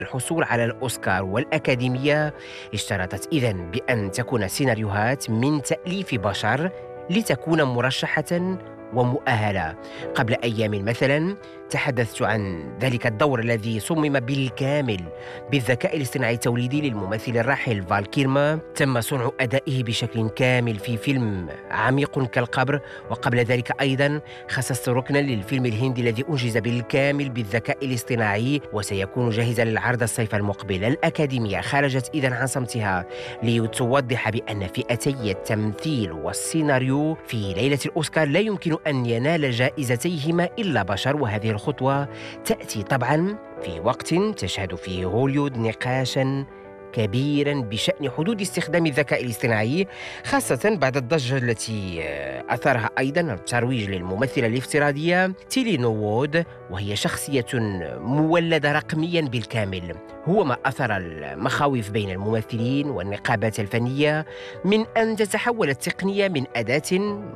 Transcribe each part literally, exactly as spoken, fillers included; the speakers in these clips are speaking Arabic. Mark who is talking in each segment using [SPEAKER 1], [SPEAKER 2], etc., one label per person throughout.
[SPEAKER 1] الحصول على الأوسكار، والأكاديمية اشترطت إذن بأن تكون السيناريوهات من تأليف بشر لتكون مرشحة ومؤهلة. قبل أيام مثلا تحدثت عن ذلك الدور الذي صمم بالكامل بالذكاء الاصطناعي التوليدي للممثل الراحل فال كيلما. تم صنع أدائه بشكل كامل في فيلم عميق كالقبر، وقبل ذلك أيضا خصصت ركنا للفيلم الهندي الذي أنجز بالكامل بالذكاء الاصطناعي وسيكون جاهزا للعرض الصيف المقبل. الأكاديمية خرجت إذن عن صمتها لتوضح بأن فئتي التمثيل والسيناريو في ليلة الأوسكار لا يمكن أن ينال جائزتيهما إلا بشر، وهذه الخطوة تأتي طبعا في وقت تشهد فيه هوليوود نقاشا كبيرا بشأن حدود استخدام الذكاء الاصطناعي، خاصة بعد الضجة التي أثارها أيضا الترويج للممثلة الافتراضية تيلي نوود، وهي شخصية مولدة رقميا بالكامل. هو ما أثار المخاوف بين الممثلين والنقابات الفنية من أن تتحول التقنية من أداة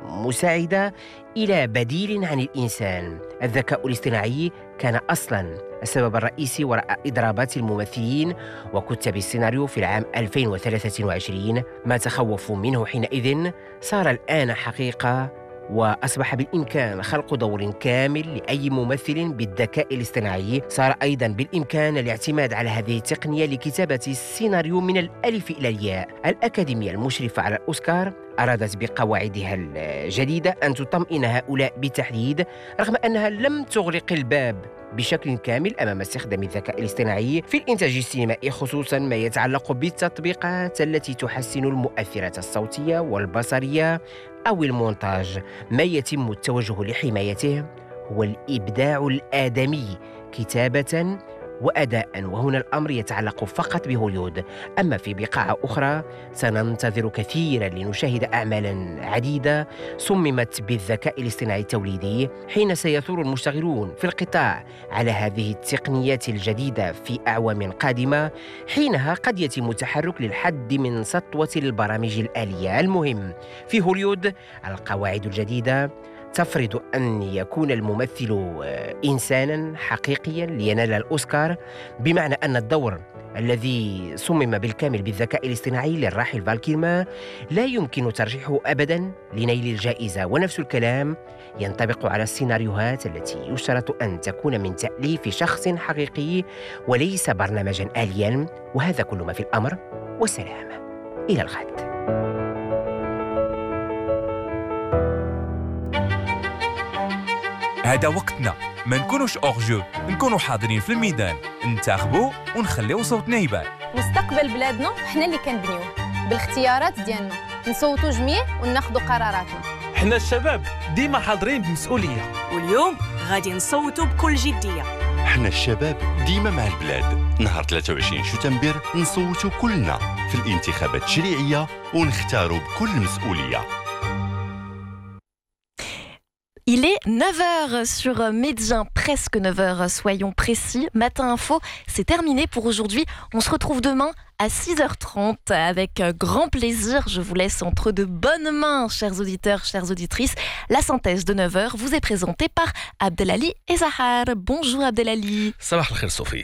[SPEAKER 1] مساعدة إلى بديل عن الإنسان. الذكاء الاصطناعي كان أصلاً السبب الرئيسي وراء إضرابات الممثلين وكتب السيناريو في العام ألفين وثلاثة وعشرين. ما تخوفوا منه حينئذ صار الآن حقيقة، وأصبح بالإمكان خلق دور كامل لأي ممثل بالذكاء الاصطناعي. صار أيضا بالإمكان الاعتماد على هذه التقنية لكتابة السيناريو من الألف إلى الياء. الأكاديمية المشرفة على الأوسكار أرادت بقواعدها الجديدة أن تطمئن هؤلاء بالتحديد، رغم أنها لم تغلق الباب بشكل كامل أمام استخدام الذكاء الاصطناعي في الإنتاج السينمائي، خصوصا ما يتعلق بالتطبيقات التي تحسن المؤثرات الصوتية والبصرية أو المونتاج. ما يتم التوجه لحمايته هو الإبداع الآدمي كتابة وأداء، وهنا الأمر يتعلق فقط بهوليوود. أما في بقاع أخرى سننتظر كثيرا لنشاهد أعمالا عديدة صممت بالذكاء الاصطناعي التوليدي حين سيثور المشتغلون في القطاع على هذه التقنيات الجديدة في أعوام قادمة. حينها قد يتم التحرك للحد من سطوة البرامج الآلية. المهم في هوليوود القواعد الجديدة تفرض أن يكون الممثل إنسانا حقيقيا لينال الأوسكار، بمعنى أن الدور الذي صمم بالكامل بالذكاء الاصطناعي للراحل فال كيلما لا يمكن ترشيحه أبدا لنيل الجائزة. ونفس الكلام ينطبق على السيناريوهات التي يشترط أن تكون من تأليف شخص حقيقي وليس برنامجا آليا. وهذا كل ما في الأمر، والسلام، إلى الغد.
[SPEAKER 2] هذا وقتنا، ما نكونوش أورجو، نكونوا حاضرين في الميدان، ننتخبوا ونخليو صوتنا يبان.
[SPEAKER 3] مستقبل بلادنا حنا اللي كنبنيوه بالاختيارات ديالنا، نصوتوا جميع وناخذوا قراراتنا.
[SPEAKER 4] حنا الشباب ديما حاضرين بمسؤولية،
[SPEAKER 5] واليوم غادي نصوتوا بكل جدية.
[SPEAKER 6] حنا الشباب ديما مع البلاد. نهار ثلاثة وعشرين شتنبر نصوتوا كلنا في الانتخابات التشريعية ونختاروا بكل مسؤولية.
[SPEAKER 7] Il est neuf heures sur Médien, presque neuf heures, soyons précis. Matin Info, c'est terminé pour aujourd'hui. On se retrouve demain à six heures trente avec grand plaisir. Je vous laisse entre de bonnes mains, chers auditeurs, chères auditrices. La synthèse de neuf heures vous est présentée par Abdelali et Zahar. Bonjour Abdelali.
[SPEAKER 8] صباح الخير صوفي.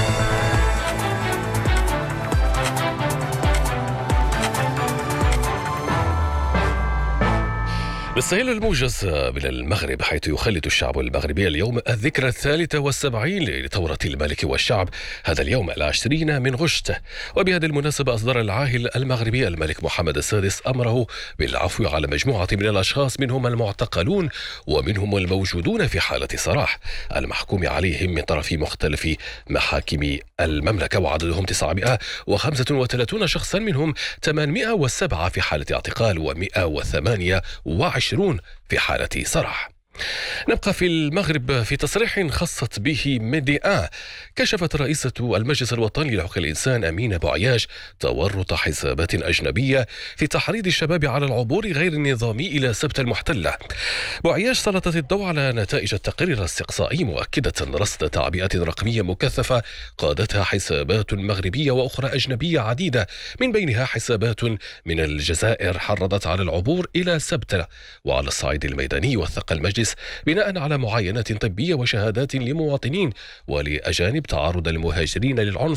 [SPEAKER 8] بالصهيل الموجز من المغرب، حيث يخلد الشعب المغربي اليوم الذكرى الثالثة والسبعين لثورة الملك والشعب، هذا اليوم العشرين من غشت. وبهذه المناسبة أصدر العاهل المغربي الملك محمد السادس أمره بالعفو على مجموعة من الأشخاص، منهم المعتقلون ومنهم الموجودون في حالة سراح، المحكوم عليهم من طرف مختلف محاكم المملكة، وعددهم تسعمائة وخمسة وثلاثين شخصا، منهم ثمانمائة وسبعة في حالة اعتقال ومائة وثمانية وعشرين في حالة سراح. نبقى في المغرب. في تصريح خصت به ميديا، كشفت رئيسة المجلس الوطني لحقوق الإنسان أمينة بوعياش تورط حسابات أجنبية في تحريض الشباب على العبور غير النظامي إلى سبت المحتلة. بوعياش سلطت الضوء على نتائج التقرير الاستقصائي، مؤكدة رصد تعبئات رقمية مكثفة قادتها حسابات مغربية وأخرى أجنبية عديدة، من بينها حسابات من الجزائر حرضت على العبور إلى سبت. وعلى الصعيد الميداني وثق المجلس تونس بناء على معاينات طبية وشهادات لمواطنين ولأجانب تعرض المهاجرين للعنف